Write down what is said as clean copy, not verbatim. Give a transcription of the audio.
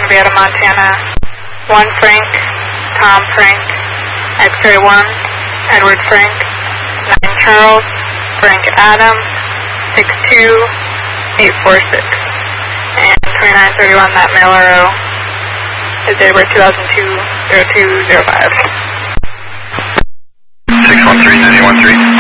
Henrietta, Montana. 1 Frank, Tom Frank, X-ray 1, Edward Frank. 9 Charles, Frank Adam, 62846. And 2931, that mail arrow is date of birth 2002-0205. 613-9013.